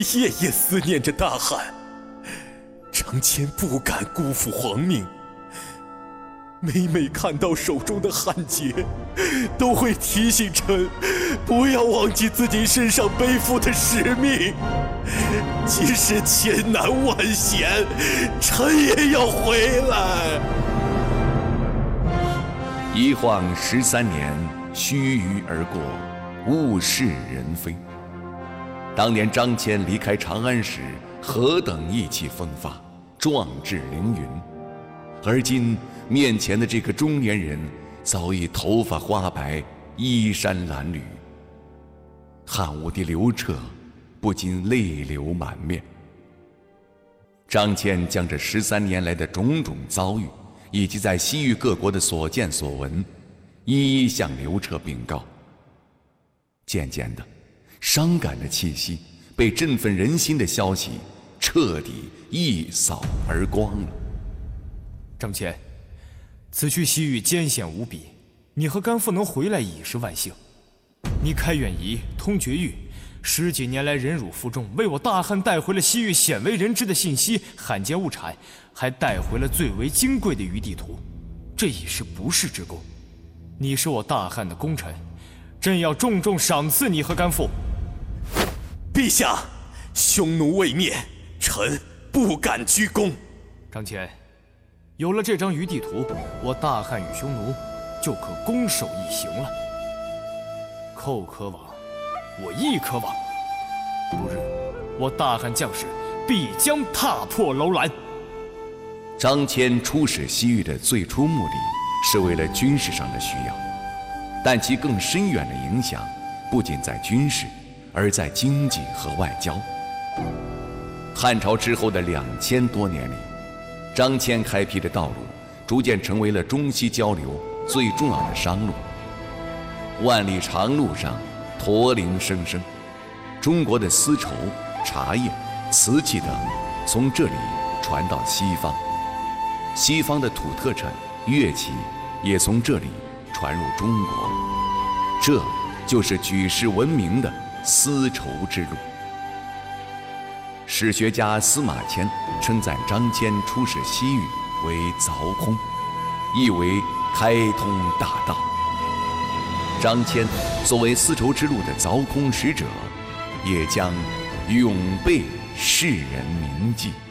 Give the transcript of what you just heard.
夜夜思念着大汉。张骞不敢辜负皇命，每每看到手中的汉节，都会提醒臣不要忘记自己身上背负的使命。即使千难万险，臣也要回来。 一晃13年，须臾而过，物是人非。当年张骞离开长安时，何等意气风发，壮志凌云。而今面前的这个中年人，早已头发花白，衣衫褴褛。汉武帝刘彻不禁泪流满面。张骞将这13年来的种种遭遇，以及在西域各国的所见所闻，一一向刘彻禀告。渐渐的，伤感的气息被振奋人心的消息彻底一扫而光了。 张骞，此去西域艰险无比，你和甘父能回来已是万幸。你开远夷，通绝域，10几年来忍辱负重，为我大汉带回了西域鲜为人知的信息、罕见物产，还带回了最为金贵的余地图，这已是不世之功。你是我大汉的功臣，朕要重重赏赐你和甘父。 陛下，匈奴未灭，臣不敢居功。 张骞，有了这张余地图，我大汉与匈奴就可攻守一行了。寇可往，我亦可往。不日，我大汉将士必将踏破楼兰。 张骞出使西域的最初目的是为了军事上的需要，但其更深远的影响不仅在军事，而在经济和外交。汉朝之后的2000多年里，张骞开辟的道路逐渐成为了中西交流最重要的商路。万里长路上驼铃声声，中国的丝绸、茶叶、瓷器等从这里传到西方，西方的土特产、乐器也从这里传入中国。这就是举世闻名的丝绸之路。史学家司马迁称赞张骞出使西域为凿空，意为开通大道。张骞作为丝绸之路的凿空使者，也将永被世人铭记。